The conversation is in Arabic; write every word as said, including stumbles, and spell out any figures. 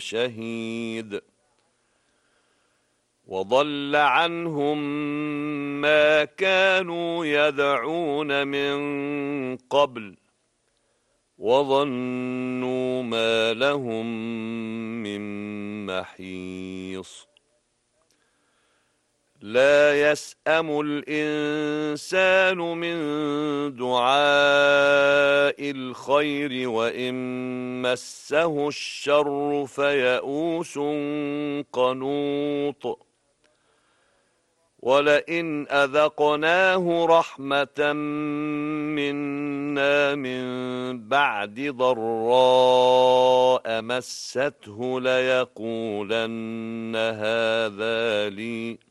شهيد وضل عنهم ما كانوا يدعون من قبل وظنوا ما لهم من محيص لا يسأم الإنسان من دعاء الخير وإن مسه الشر فيئوس قنوط ولئن أذقناه رحمة منا من بعد ضراء مسته ليقولن هذا لي